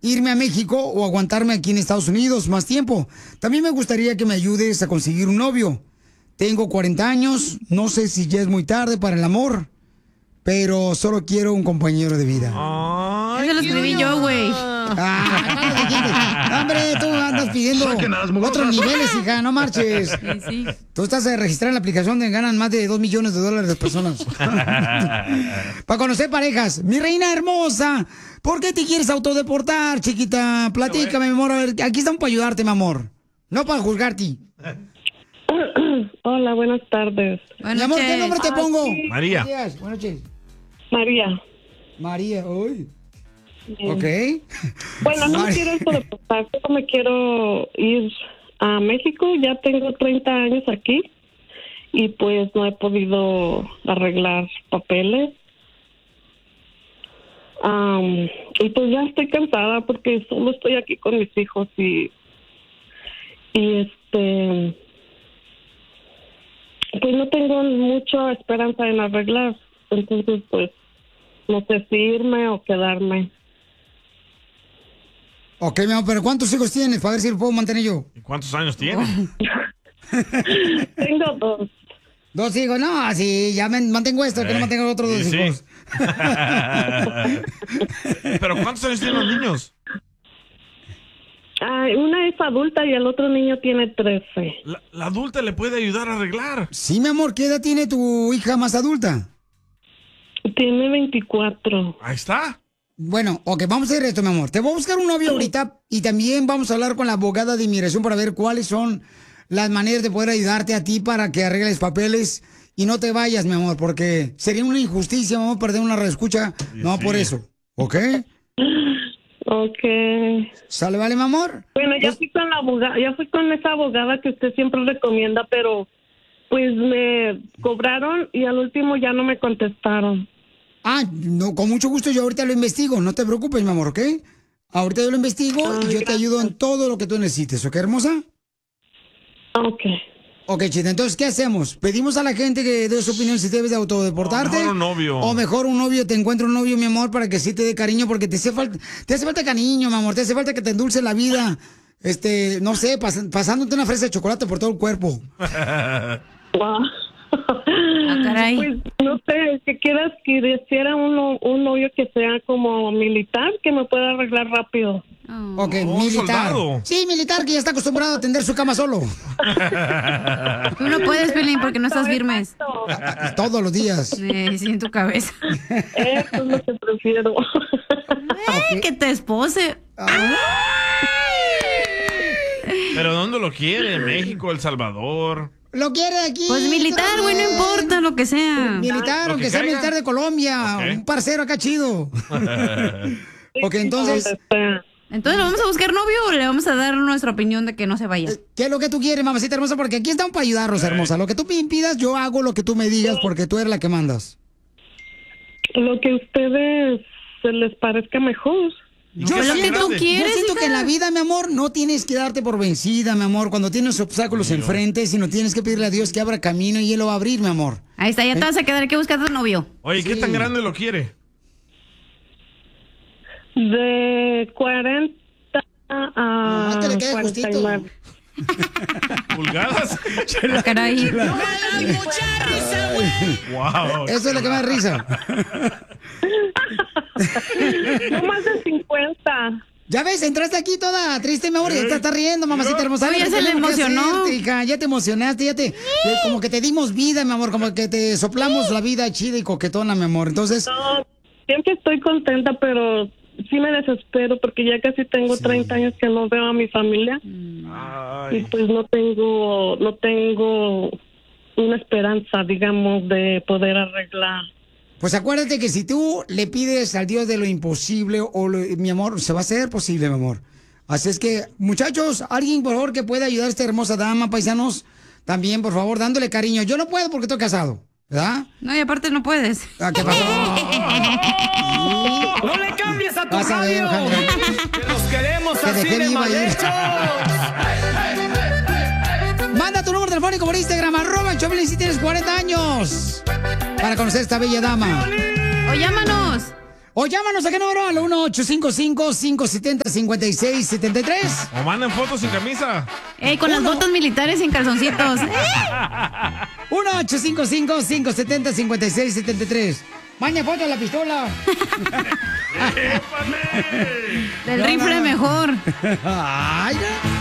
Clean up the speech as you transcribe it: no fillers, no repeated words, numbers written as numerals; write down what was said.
irme a México o aguantarme aquí en Estados Unidos más tiempo. También me gustaría que me ayudes a conseguir un novio. Tengo 40 años, no sé si ya es muy tarde para el amor, pero solo quiero un compañero de vida. Eso lo escribí yo, güey. Hombre, tú andas pidiendo otros niveles, hija, no marches. Sí. Tú estás registrada en la aplicación donde ganan más de $2 millones de personas. Para conocer parejas. Mi reina hermosa, ¿por qué te quieres autodeportar, chiquita? Platícame, mi amor. A ver, aquí estamos para ayudarte, mi amor. No para juzgarte. Hola, buenas tardes. Mi amor, ¿qué nombre te pongo? Sí. María. Buenas noches. María. María, uy. Ok. Bueno, no me quiero autodeportar, solo me quiero ir a México. Ya tengo 30 años aquí y pues no he podido arreglar papeles. Y pues ya estoy cansada porque solo estoy aquí con mis hijos y pues no tengo mucha esperanza en arreglar. Entonces pues no sé si irme o quedarme. Ok, mi amor, pero ¿cuántos hijos tienes? Para ver si lo puedo mantener yo. ¿Y cuántos años tiene? Tengo 2. 2 hijos, no, sí, ya mantengo esto, que no mantengo otros 2 sí. hijos. ¿Pero cuántos años tienen los niños? Una es adulta y el otro niño tiene 13. La adulta le puede ayudar a arreglar. Sí, mi amor, ¿qué edad tiene tu hija más adulta? Tiene 24. Ahí está. Bueno, ok, vamos a hacer esto, mi amor. Te voy a buscar un novio ahorita y también vamos a hablar con la abogada de inmigración para ver cuáles son las maneras de poder ayudarte a ti para que arregles papeles y no te vayas, mi amor, porque sería una injusticia, vamos a perder una reescucha, no por eso, ¿ok? Ok. ¿Sale, vale, mi amor? Bueno, ya fui con la abogada, ya fui con esa abogada que usted siempre recomienda, pero pues me cobraron y al último ya no me contestaron. No, con mucho gusto yo ahorita lo investigo, no te preocupes, mi amor, ¿ok? Ahorita yo lo investigo y yo te ayudo en todo lo que tú necesites, ¿ok, hermosa? Ok. Ok, chita, entonces, ¿qué hacemos? ¿Pedimos a la gente que dé su opinión si debes de autodeportarte? Mejor un novio. O mejor un novio, te encuentra un novio, mi amor, para que sí te dé cariño, porque te hace falta cariño, mi amor, te hace falta que te endulce la vida, no sé, pasándote una fresa de chocolate por todo el cuerpo. Wow. Caray. Pues no sé, que quisiera un novio que sea como militar, que me pueda arreglar rápido. Ok, militar. Soldado. Sí, militar, que ya está acostumbrado a tender su cama solo. Tú no puedes, Pelín, porque no estás firmes. Todos los días. Sí, en tu cabeza. Eso es lo que prefiero. Que te espose. ¿Pero dónde lo quiere? ¿México, El Salvador? Lo quiere aquí. Pues militar, güey, no importa lo que sea. Militar, Lo aunque que sea caiga. militar de Colombia. Ok. Un parcero acá chido. Ok, entonces, Entonces, ¿le vamos a buscar novio o le vamos a dar nuestra opinión de que no se vaya? ¿qué es lo que tú quieres, mamacita hermosa? Porque aquí estamos para ayudarnos, hermosa. Lo que tú me pidas, yo hago lo que tú me digas porque tú eres la que mandas. Lo que a ustedes se les parezca mejor. Yo Pues lo que siento, tú quieres, yo siento hija. que en la vida, mi amor, no tienes que darte por vencida, mi amor. Cuando tienes obstáculos enfrente, sino tienes que pedirle a Dios que abra camino y Él lo va a abrir, mi amor. Ahí está, ya te vas a quedar, hay que buscar tu novio. Oye, ¿qué tan grande lo quiere? De 40 a No, que le quede justito. 49. ¿Pulgadas? Caray. Wow. Eso es lo que me da risa. No más de 50. Ya ves, entraste aquí toda triste, mi amor, y ya te estás riendo, mamacita hermosa. Oye, Lo que se le tenemos que emocionó. hacerte, hija. Ya te emocionaste, como que te dimos vida, mi amor, como que te soplamos la vida chida y coquetona, mi amor. Entonces, No, siempre estoy contenta, pero sí me desespero porque ya casi tengo 30 años que no veo a mi familia y Ay. pues no tengo una esperanza, digamos, de poder arreglar. pues acuérdate que si tú le pides al Dios de lo imposible, mi amor, se va a hacer posible, mi amor. Así es que, muchachos, alguien, por favor, que pueda ayudar a esta hermosa dama, paisanos, también, por favor, dándole cariño. Yo no puedo porque estoy casado, ¿verdad? No, y aparte no puedes. ¿Qué pasó? ¡No le cambies a tu Vas a ver, radio! Jaime. ¡Que los queremos Que así dejé de viva mal ahí. hechos! Manda tu número telefónico por Instagram, @Choplin si tienes 40 años. Para conocer a esta bella dama. O llámanos. O llámanos a qué número, al 1-855-570-5673. O manden fotos sin camisa. Con las botas militares y en calzoncitos. 1-855-570-5673. Maña foto de la pistola. Del rifle mejor. Ay, ya.